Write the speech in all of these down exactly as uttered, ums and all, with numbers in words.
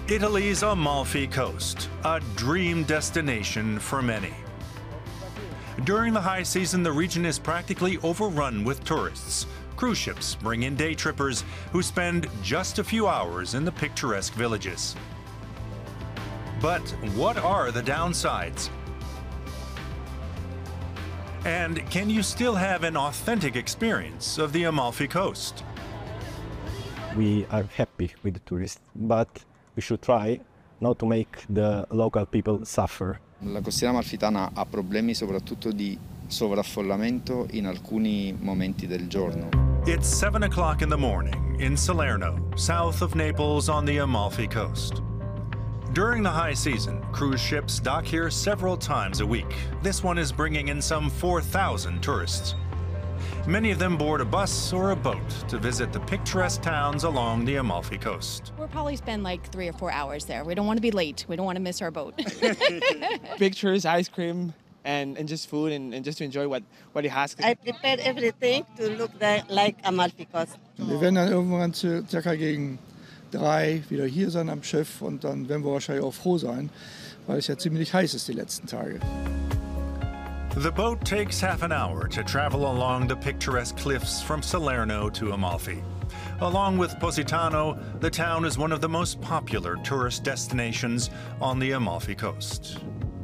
Italy's Amalfi Coast, a dream destination for many. During the high season, the region is practically overrun with tourists. Cruise ships bring in day trippers who spend just a few hours in the picturesque villages. But what are the downsides? And can you still have an authentic experience of the Amalfi Coast? We are happy with the tourists, but we should try not to make the local people suffer. La costiera amalfitana ha problemi soprattutto di sovraffollamento in alcuni momenti del giorno. It's seven o'clock in the morning in Salerno, south of Naples on the Amalfi Coast. During the high season, cruise ships dock here several times a week. This one is bringing in some four thousand tourists. Many of them board a bus or a boat to visit the picturesque towns along the Amalfi Coast. We'll probably spend like three or four hours there. We don't want to be late. We don't want to miss our boat. Pictures, ice cream, and, and just food, and, and just to enjoy what, what it has. I prepared everything to look like Amalfi Coast. Wir werden dann irgendwann circa gegen drei wieder hier sein am Schiff und dann werden wir wahrscheinlich auch froh sein, weil es ja ziemlich heiß ist die letzten Tage. The boat takes half an hour to travel along the picturesque cliffs from Salerno to Amalfi. Along with Positano, the town is one of the most popular tourist destinations on the Amalfi Coast.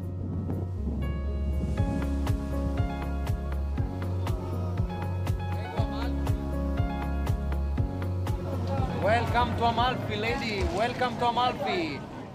Welcome to Amalfi, lady. Welcome to Amalfi.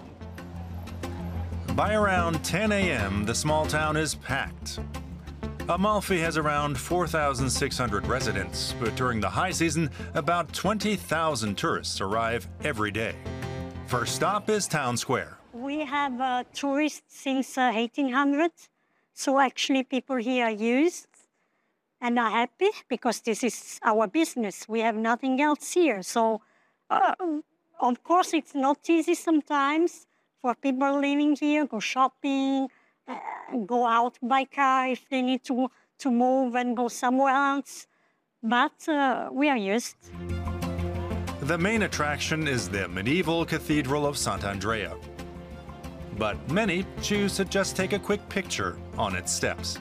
By around ten A M, the small town is packed. Amalfi has around four thousand six hundred residents, but during the high season, about twenty thousand tourists arrive every day. First stop is Town Square. We have uh, tourists since uh, eighteen hundred, so actually people here are used and are happy because this is our business. We have nothing else here, so uh, of course it's not easy sometimes for people living here, go shopping, uh, go out by car if they need to, to move and go somewhere else. But uh, we are used. The main attraction is the medieval Cathedral of Sant'Andrea. But many choose to just take a quick picture on its steps.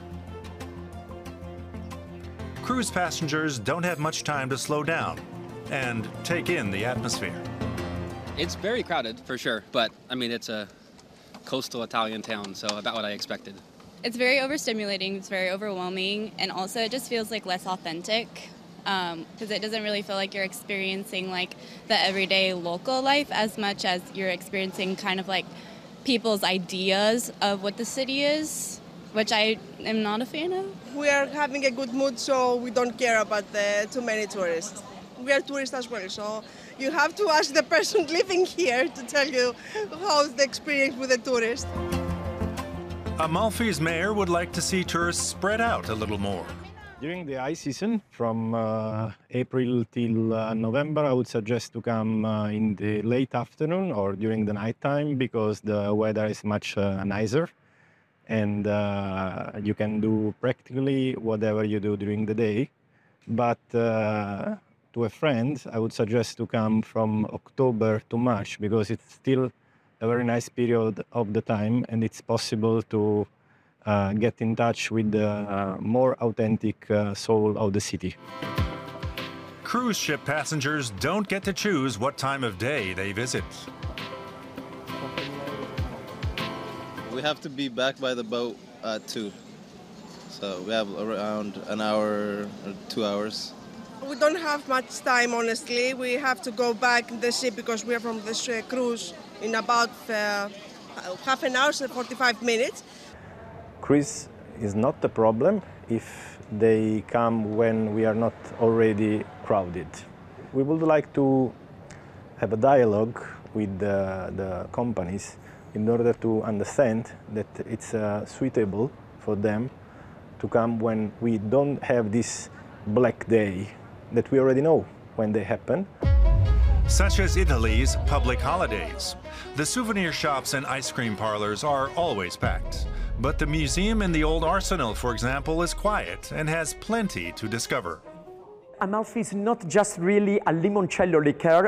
Cruise passengers don't have much time to slow down and take in the atmosphere. It's very crowded, for sure, but I mean, it's a coastal Italian town, so about what I expected. It's very overstimulating, it's very overwhelming, and also it just feels like less authentic because um, it doesn't really feel like you're experiencing like the everyday local life as much as you're experiencing kind of like people's ideas of what the city is, which I am not a fan of. We are having a good mood, so we don't care about the too many tourists. We are tourists as well, so you have to ask the person living here to tell you how's the experience with the tourists. Amalfi's mayor would like to see tourists spread out a little more. During the high season, from uh, April till uh, November, I would suggest to come uh, in the late afternoon or during the night time because the weather is much uh, nicer and uh, you can do practically whatever you do during the day. But uh, to a friend, I would suggest to come from October to March because it's still a very nice period of the time and it's possible to uh, get in touch with the uh, more authentic uh, soul of the city. Cruise ship passengers don't get to choose what time of day they visit. We have to be back by the boat at two, so we have around an hour or two hours. We don't have much time, honestly. We have to go back in the ship because we are from this uh, cruise in about uh, half an hour, so forty-five minutes. Cruise is not a problem if they come when we are not already crowded. We would like to have a dialogue with the, the companies in order to understand that it's uh, suitable for them to come when we don't have this black day that we already know when they happen. Such as Italy's public holidays. The souvenir shops and ice cream parlors are always packed. But the museum in the old arsenal, for example, is quiet and has plenty to discover. Amalfi is not just really a limoncello liqueur